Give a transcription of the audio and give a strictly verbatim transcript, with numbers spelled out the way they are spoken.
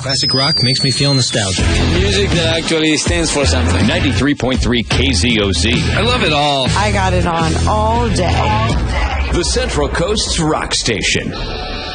Classic rock makes me feel nostalgic. Music that actually stands for something. ninety-three point three K Z O Z. I love it all. I got it on all day. The Central Coast's rock station.